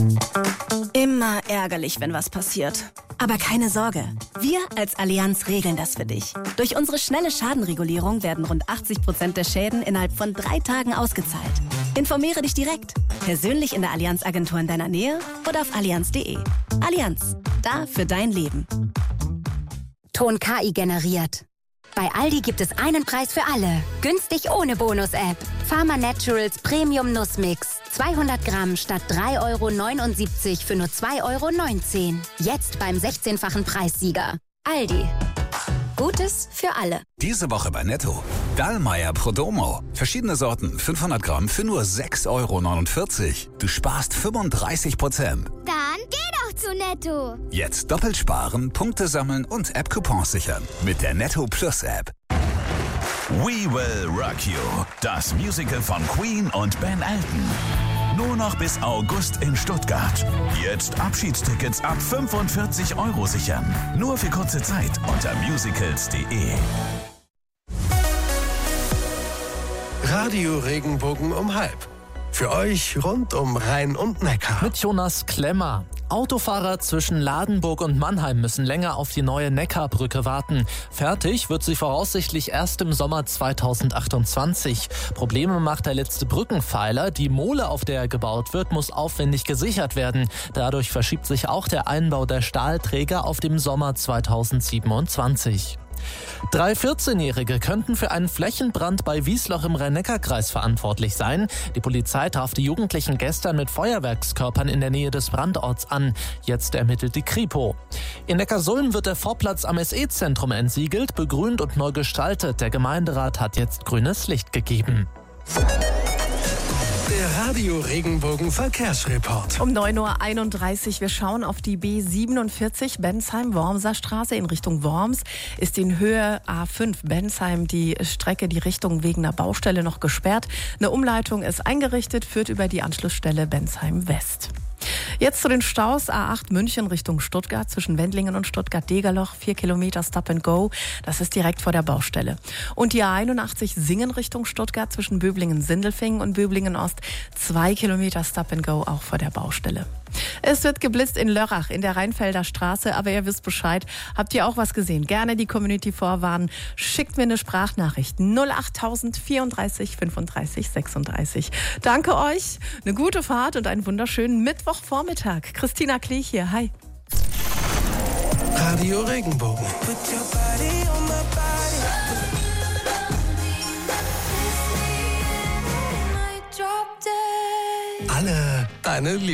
Immer ärgerlich, wenn was passiert. Aber keine Sorge, wir als Allianz regeln das für dich. Durch unsere schnelle Schadenregulierung werden rund 80% der Schäden innerhalb von 3 Tagen ausgezahlt. Informiere dich direkt, persönlich in der Allianz-Agentur in deiner Nähe oder auf allianz.de. Allianz, da für dein Leben. Ton KI generiert. Bei Aldi gibt es einen Preis für alle. Günstig ohne Bonus-App. Pharma Naturals Premium Nussmix. 200 Gramm statt 3,79 € für nur 2,19 €. Jetzt beim 16-fachen Preissieger. Aldi. Gutes für alle. Diese Woche bei Netto. Dallmayr Prodomo. Verschiedene Sorten, 500 Gramm für nur 6,49 €. Du sparst 35%. Dann geh doch zu Netto. Jetzt doppelt sparen, Punkte sammeln und App-Coupons sichern. Mit der Netto Plus App. We Will Rock You. Das Musical von Queen und Ben Elton. Nur noch bis August in Stuttgart. Jetzt Abschiedstickets ab 45 € sichern. Nur für kurze Zeit unter musicals.de. Radio Regenbogen um 12:30. Für euch rund um Rhein und Neckar. Mit Jonas Klemmer. Autofahrer zwischen Ladenburg und Mannheim müssen länger auf die neue Neckarbrücke warten. Fertig wird sie voraussichtlich erst im Sommer 2028. Probleme macht der letzte Brückenpfeiler. Die Mole, auf der er gebaut wird, muss aufwendig gesichert werden. Dadurch verschiebt sich auch der Einbau der Stahlträger auf den Sommer 2027. 3 14-Jährige könnten für einen Flächenbrand bei Wiesloch im Rhein-Neckar-Kreis verantwortlich sein. Die Polizei traf die Jugendlichen gestern mit Feuerwerkskörpern in der Nähe des Brandorts an. Jetzt ermittelt die Kripo. In Neckarsulm wird der Vorplatz am SE-Zentrum entsiegelt, begrünt und neu gestaltet. Der Gemeinderat hat jetzt grünes Licht gegeben. Der Radio Regenbogen Verkehrsreport. Um 9:31 Uhr. Wir schauen auf die B47 Bensheim-Wormser Straße in Richtung Worms. Ist in Höhe A5 Bensheim die Strecke, die Richtung wegen einer Baustelle noch gesperrt. Eine Umleitung ist eingerichtet, führt über die Anschlussstelle Bensheim West. Jetzt zu den Staus. A8 München Richtung Stuttgart zwischen Wendlingen und Stuttgart-Degerloch. 4 Kilometer Stop and Go. Das ist direkt vor der Baustelle. Und die A81 Singen Richtung Stuttgart zwischen Böblingen-Sindelfingen und Böblingen-Ost. 2 Kilometer Stop and Go auch vor der Baustelle. Es wird geblitzt in Lörrach in der Rheinfelder Straße, aber ihr wisst Bescheid. Habt ihr auch was gesehen? Gerne die Community vorwarnen. Schickt mir eine Sprachnachricht 08000 34 35 36. Danke euch, eine gute Fahrt und einen wunderschönen Mittwochvormittag. Christina Klich hier, hi. Radio Regenbogen. Alle deine